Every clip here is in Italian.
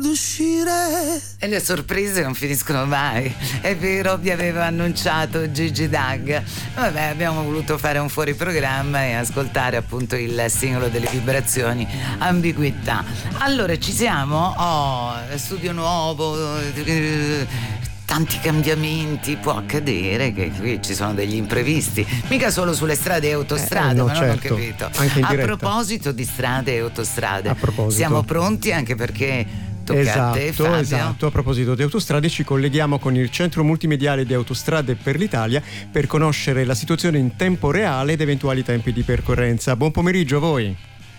Uscire. E le sorprese non finiscono mai. È vero, vi aveva annunciato Gigi Dag. Vabbè, abbiamo voluto fare un fuori programma e ascoltare appunto il singolo delle vibrazioni, Ambiguità. Allora, ci siamo? Studio nuovo, tanti cambiamenti, può accadere che qui ci sono degli imprevisti, mica solo sulle strade e autostrade, no, ma non certo. ho capito. Anche in a diretta. proposito di strade e autostrade, proposito. Siamo pronti anche perché tocca a te, Fabio. Esatto, a proposito di autostrade ci colleghiamo con il Centro Multimediale di Autostrade per l'Italia per conoscere la situazione in tempo reale ed eventuali tempi di percorrenza. Buon pomeriggio a voi.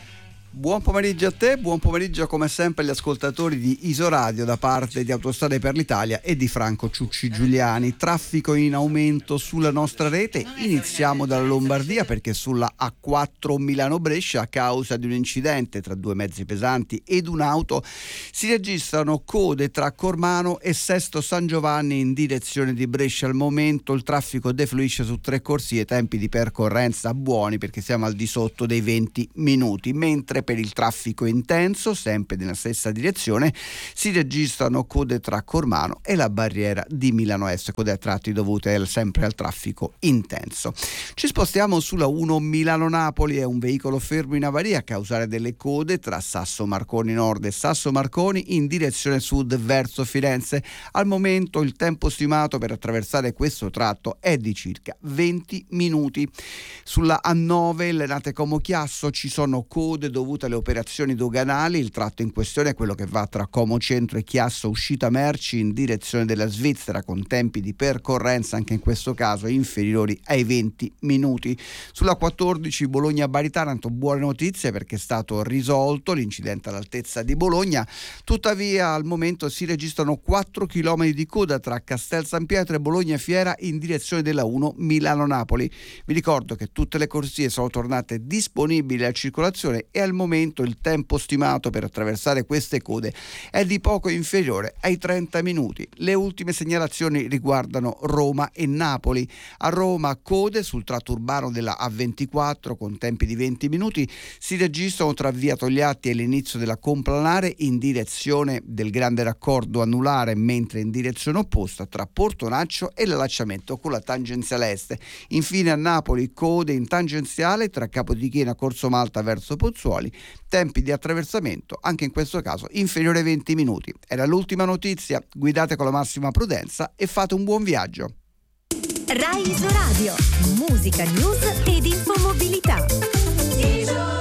Buon pomeriggio a te, buon pomeriggio come sempre agli ascoltatori di Isoradio da parte di Autostrade per l'Italia e di Franco Ciucci Giuliani. Traffico in aumento sulla nostra rete, iniziamo dalla Lombardia perché sulla A4 Milano-Brescia a causa di un incidente tra due mezzi pesanti ed un'auto si registrano code tra Cormano e Sesto San Giovanni in direzione di Brescia. Al momento il traffico defluisce su 3 corsie, tempi di percorrenza buoni perché siamo al di sotto dei 20 minuti, mentre per il traffico intenso, sempre nella stessa direzione, si registrano code tra Cormano e la barriera di Milano Est, code a tratti dovute sempre al traffico intenso. Ci spostiamo sulla 1 Milano-Napoli, è un veicolo fermo in avaria a causare delle code tra Sasso Marconi Nord e Sasso Marconi in direzione sud verso Firenze. Al momento il tempo stimato per attraversare questo tratto è di circa 20 minuti. Sulla A9 Lenate Como Chiasso ci sono code dovute alle operazioni doganali, il tratto in questione è quello che va tra Como Centro e Chiasso uscita merci in direzione della Svizzera con tempi di percorrenza anche in questo caso inferiori ai 20 minuti. Sulla 14 Bologna-Bari Taranto buone notizie perché è stato risolto l'incidente all'altezza di Bologna, tuttavia al momento si registrano 4 km di coda tra Castel San Pietro e Bologna Fiera in direzione della 1 Milano-Napoli. Vi ricordo che tutte le corsie sono tornate disponibili a circolazione e al momento il tempo stimato per attraversare queste code è di poco inferiore ai 30 minuti. Le ultime segnalazioni riguardano Roma e Napoli. A Roma code sul tratto urbano della A24 con tempi di 20 minuti si registrano tra via Togliatti e l'inizio della Complanare in direzione del grande raccordo anulare, mentre in direzione opposta tra Portonaccio e l'allacciamento con la tangenziale est. Infine a Napoli code in tangenziale tra Capodichino e Corso Malta verso Pozzuoli, tempi di attraversamento anche in questo caso inferiore ai 20 minuti. Era l'ultima notizia, guidate con la massima prudenza e fate un buon viaggio. Rai Isoradio, musica, news ed infomobilità.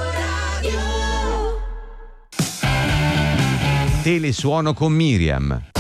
Telesuono con Miriam.